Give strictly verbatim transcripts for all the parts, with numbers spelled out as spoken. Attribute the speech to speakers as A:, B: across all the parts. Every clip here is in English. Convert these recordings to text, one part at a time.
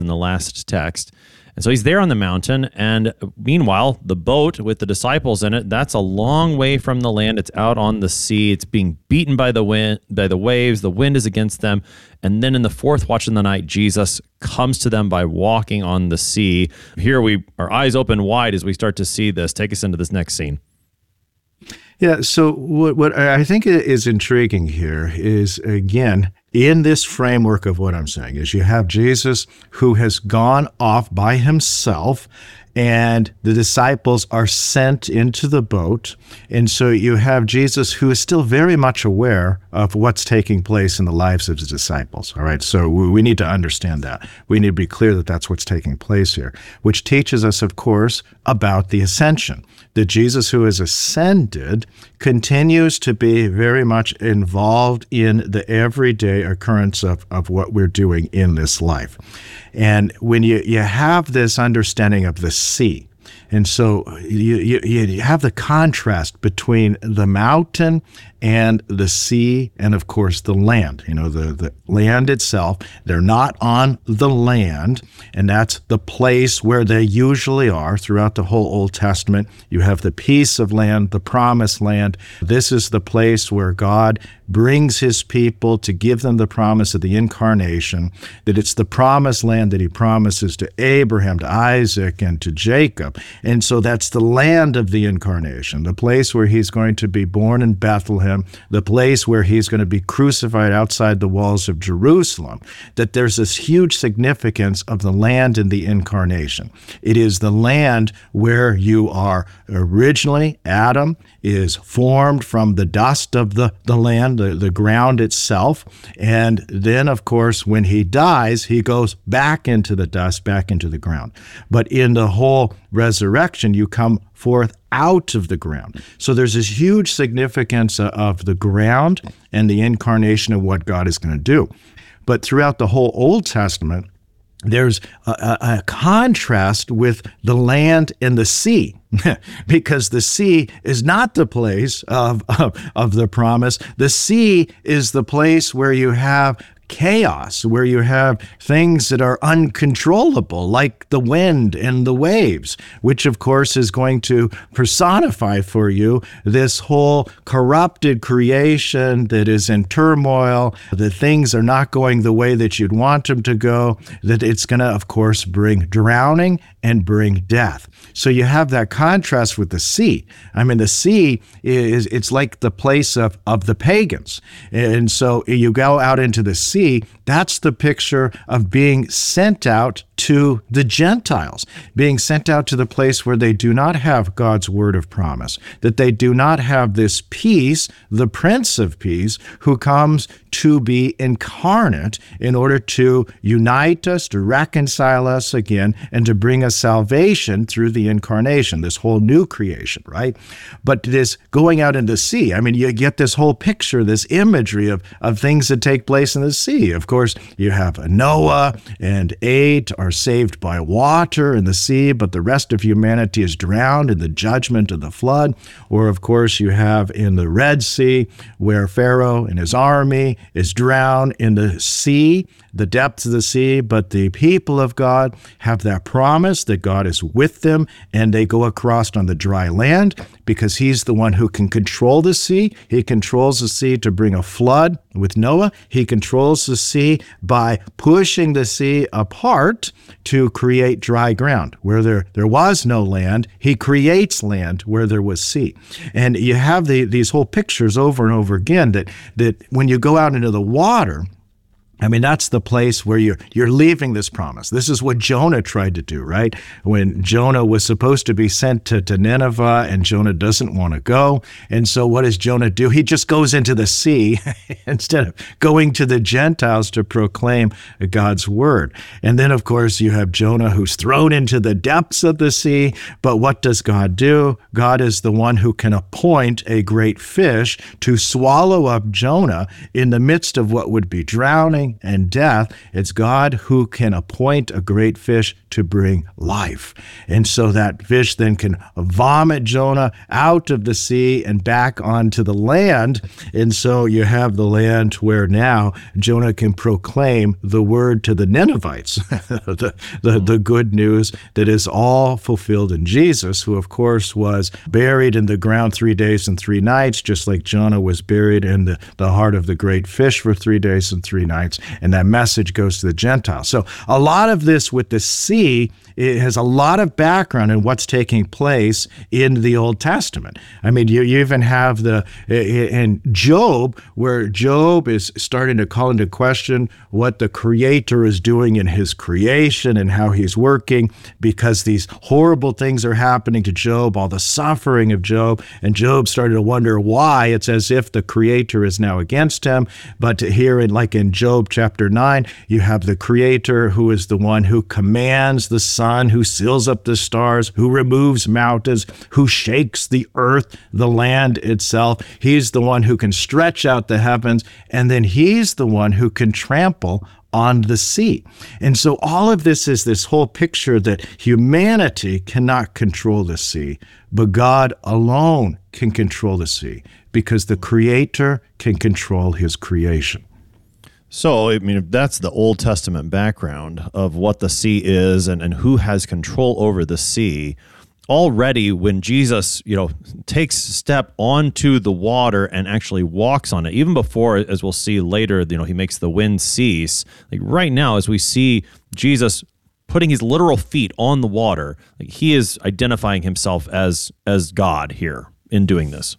A: in the last text. And so he's there on the mountain, and meanwhile, the boat with the disciples in it, that's a long way from the land. It's out on the sea. It's being beaten by the wind, by the waves. The wind is against them. And then in the fourth watch of the night, Jesus comes to them by walking on the sea. Here we, our eyes open wide as we start to see this. Take us into this next scene.
B: Yeah, so what, what I think is intriguing here is, again, in this framework of what I'm saying, is you have Jesus who has gone off by himself, and the disciples are sent into the boat. And so you have Jesus who is still very much aware of what's taking place in the lives of his disciples. All right, so we need to understand that. We need to be clear that that's what's taking place here, which teaches us, of course, about the ascension. That Jesus who has ascended continues to be very much involved in the everyday occurrence of, of what we're doing in this life. And when you, you have this understanding of the sea, and so you, you, you have the contrast between the mountain and the sea and, of course, the land. You know, the, the land itself, they're not on the land, and that's the place where they usually are throughout the whole Old Testament. You have the piece of land, the promised land. This is the place where God brings his people to give them the promise of the incarnation, that it's the promised land that he promises to Abraham, to Isaac, and to Jacob. And so that's the land of the incarnation, the place where he's going to be born in Bethlehem, the place where he's going to be crucified outside the walls of Jerusalem, that there's this huge significance of the land in the incarnation. It is the land where you are originally. Adam is formed from the dust of the, the land, the, the ground itself. And then, of course, when he dies, he goes back into the dust, back into the ground. But in the whole resurrection, you come forth out of the ground. So there's this huge significance of the ground and the incarnation of what God is going to do. But throughout the whole Old Testament, there's a, a, a contrast with the land and the sea, because the sea is not the place of, of, of the promise. The sea is the place where you have chaos, where you have things that are uncontrollable, like the wind and the waves, which of course is going to personify for you this whole corrupted creation that is in turmoil, that things are not going the way that you'd want them to go, that it's going to, of course, bring drowning and bring death. So you have that contrast with the sea. I mean, the sea is, it's like the place of, of the pagans. And so you go out into the sea, that's the picture of being sent out to the Gentiles, being sent out to the place where they do not have God's word of promise, that they do not have this peace, the Prince of Peace, who comes to be incarnate in order to unite us, to reconcile us again, and to bring us salvation through the incarnation, this whole new creation, right? But this going out into the sea, I mean, you get this whole picture, this imagery of, of things that take place in the sea. Of course, you have Noah and eight are saved by water in the sea, but the rest of humanity is drowned in the judgment of the flood. Or, of course, you have in the Red Sea, where Pharaoh and his army is drowned in the sea, the depths of the sea, but the people of God have that promise that God is with them, and they go across on the dry land because he's the one who can control the sea. He controls the sea to bring a flood with Noah. He controls the sea by pushing the sea apart to create dry ground. Where there, there was no land, he creates land where there was sea. And you have the, these whole pictures over and over again that, that when you go out into the water, I mean, that's the place where you're, you're leaving this promise. This is what Jonah tried to do, right? When Jonah was supposed to be sent to, to Nineveh, and Jonah doesn't want to go. And so what does Jonah do? He just goes into the sea instead of going to the Gentiles to proclaim God's word. And then, of course, you have Jonah who's thrown into the depths of the sea. But what does God do? God is the one who can appoint a great fish to swallow up Jonah in the midst of what would be drowning drowning and death. It's God who can appoint a great fish to bring life. And so that fish then can vomit Jonah out of the sea and back onto the land. And so you have the land where now Jonah can proclaim the word to the Ninevites, the, the, the good news that is all fulfilled in Jesus, who of course was buried in the ground three days and three nights, just like Jonah was buried in the, the heart of the great fish for three days and three nights. And that message goes to the Gentiles. So a lot of this with the sea, it has a lot of background in what's taking place in the Old Testament. I mean, you, you even have the, in Job, where Job is starting to call into question what the Creator is doing in his creation and how he's working, because these horrible things are happening to Job, all the suffering of Job, and Job started to wonder why. It's as if the Creator is now against him. But here, in like in Job chapter nine, you have the Creator who is the one who commands the sun, who seals up the stars, who removes mountains, who shakes the earth, the land itself. He's the one who can stretch out the heavens, and then he's the one who can trample on the sea. And so all of this is this whole picture that humanity cannot control the sea, but God alone can control the sea, because the Creator can control his creation.
A: So, I mean, if that's the Old Testament background of what the sea is and, and who has control over the sea, already when Jesus, you know, takes a step onto the water and actually walks on it, even before, as we'll see later, you know, he makes the wind cease. Like right now, as we see Jesus putting his literal feet on the water, like he is identifying himself as as God here in doing this.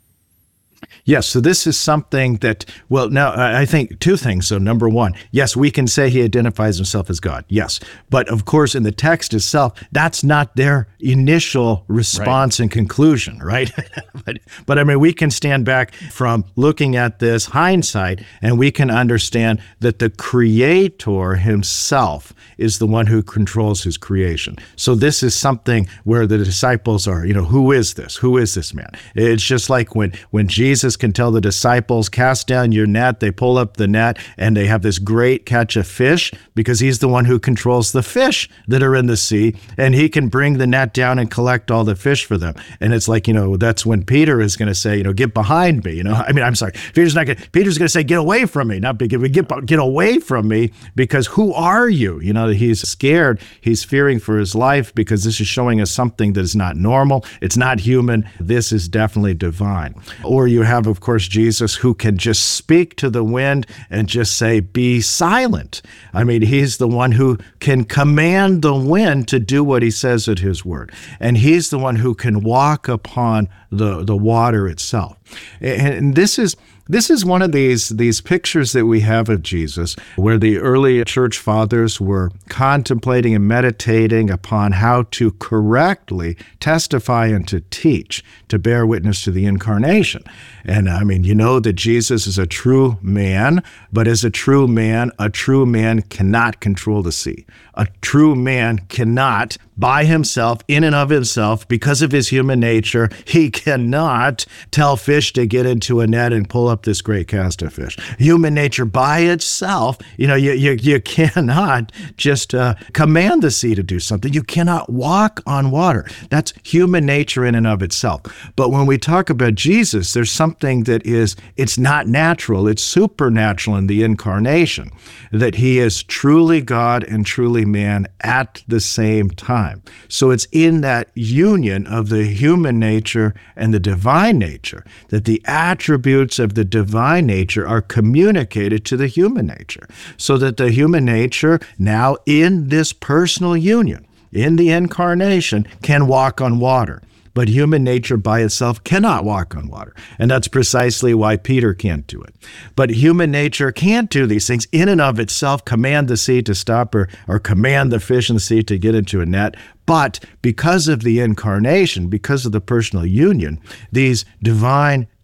B: Yes, so this is something that, well, now I think two things. So number one, yes, we can say he identifies himself as God. Yes. But of course, in the text itself, that's not their initial response right. and conclusion, right? but, but I mean, we can stand back from looking at this hindsight, and we can understand that the Creator himself is the one who controls his creation. So this is something where the disciples are, you know, who is this? Who is this man? It's just like when, when Jesus Jesus can tell the disciples, cast down your net. They pull up the net and they have this great catch of fish, because he's the one who controls the fish that are in the sea, and he can bring the net down and collect all the fish for them. And it's like, you know, that's when Peter is going to say, you know, get behind me. You know, I mean, I'm sorry. Peter's not going to, Peter's going to say, get away from me. Not get, get, get away from me, because who are you? You know, he's scared. He's fearing for his life, because this is showing us something that is not normal. It's not human. This is definitely divine. Or you have, of course, Jesus, who can just speak to the wind and just say, be silent. I mean, he's the one who can command the wind to do what he says at his word. And he's the one who can walk upon the, the water itself. And this is This is one of these, these pictures that we have of Jesus, where the early church fathers were contemplating and meditating upon how to correctly testify and to teach, to bear witness to the incarnation. And I mean, you know that Jesus is a true man, but as a true man, a true man cannot control the sea. A true man cannot, by himself, in and of himself, because of his human nature, he cannot tell fish to get into a net and pull up this great cast of fish. Human nature by itself, you know, you you, you cannot just uh, command the sea to do something. You cannot walk on water. That's human nature in and of itself. But when we talk about Jesus, there's something that is, it's not natural, it's supernatural in the incarnation, that he is truly God and truly man at the same time. So it's in that union of the human nature and the divine nature that the attributes of the divine nature are communicated to the human nature, so that the human nature now in this personal union, in the incarnation, can walk on water. But human nature by itself cannot walk on water. And that's precisely why Peter can't do it. But human nature can't do these things in and of itself, command the sea to stop, or, or command the fish in the sea to get into a net. But because of the incarnation, because of the personal union, these divine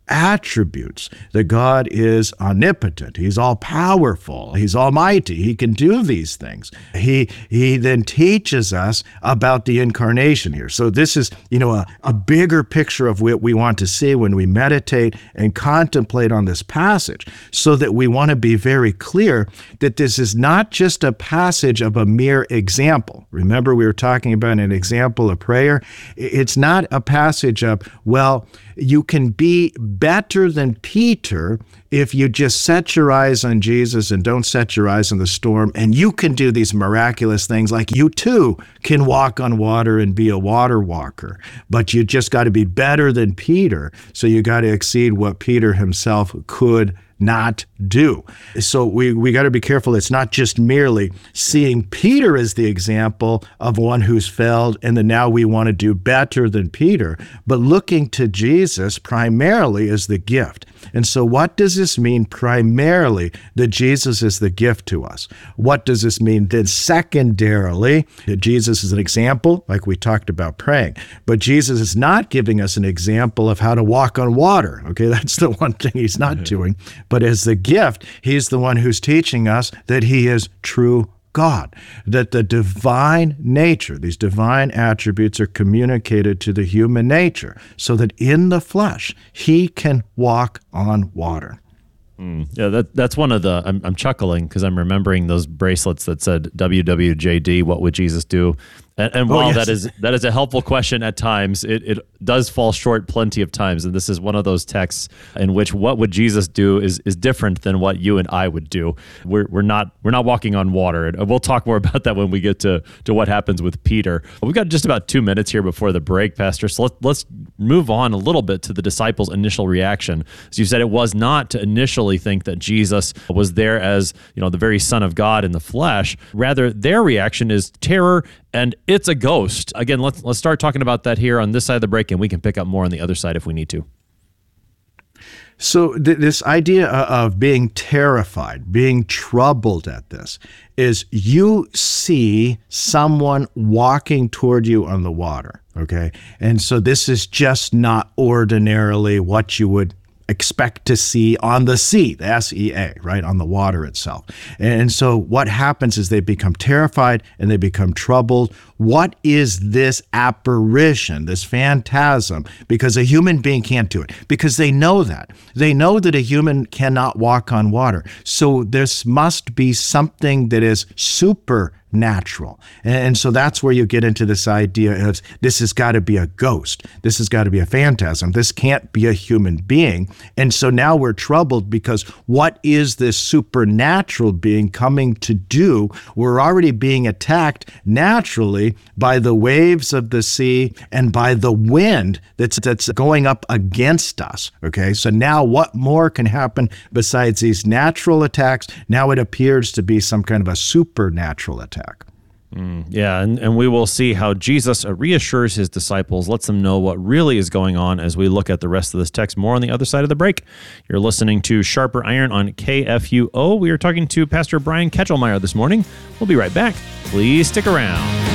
B: attributes, that God is omnipotent, he's all powerful, he's almighty, he can do these things. He he then teaches us about the incarnation here. So this is, you know, a, a bigger picture of what we want to see when we meditate and contemplate on this passage, so that we want to be very clear that this is not just a passage of a mere example. Remember, we were talking about an example of prayer. It's not a passage of, well, you can be better than Peter if you just set your eyes on Jesus and don't set your eyes on the storm, and you can do these miraculous things, like you too can walk on water and be a water walker. But you just got to be better than Peter, so you got to exceed what Peter himself could not do. So we, we got to be careful. It's not just merely seeing Peter as the example of one who's failed and then now we want to do better than Peter, but looking to Jesus primarily as the gift. And so what does this mean primarily, that Jesus is the gift to us? What does this mean then secondarily, that Jesus is an example, like we talked about praying, but Jesus is not giving us an example of how to walk on water. Okay, that's the one thing he's not mm-hmm. doing. But as the gift, he's the one who's teaching us that he is true God, that the divine nature, these divine attributes are communicated to the human nature, so that in the flesh, he can walk on water.
A: Mm, yeah, that that's one of the, I'm, I'm chuckling because I'm remembering those bracelets that said W W J D, what would Jesus do? And, and while oh, yes. that is that is a helpful question at times, it, it does fall short plenty of times. And this is one of those texts in which what would Jesus do is is different than what you and I would do. We're we're not we're not walking on water. And we'll talk more about that when we get to, to what happens with Peter. We've got just about two minutes here before the break, Pastor. So let, let's move on a little bit to the disciples' initial reaction. As you said, it was not to initially think that Jesus was there as, you know, the very Son of God in the flesh. Rather, their reaction is terror and it's a ghost. Again, let's let's start talking about that here on this side of the break, and we can pick up more on the other side if we need to.
B: So th- this idea of being terrified, being troubled at this, is you see someone walking toward you on the water, okay? And so this is just not ordinarily what you would expect to see on the sea, the S E A, right, on the water itself. And so what happens is they become terrified and they become troubled. What is this apparition, this phantasm? Because a human being can't do it, because they know that. They know that a human cannot walk on water. So this must be something that is supernatural. Natural. And so that's where you get into this idea of this has got to be a ghost. This has got to be a phantasm. This can't be a human being. And so now we're troubled because what is this supernatural being coming to do? We're already being attacked naturally by the waves of the sea and by the wind that's that's going up against us. Okay, so now what more can happen besides these natural attacks? Now it appears to be some kind of a supernatural attack.
A: Mm, yeah, and, and we will see how Jesus reassures his disciples, lets them know what really is going on as we look at the rest of this text. More on the other side of the break. You're listening to Sharper Iron on K F U O. We are talking to Pastor Brian Ketchelmeyer this morning. We'll be right back. Please stick around.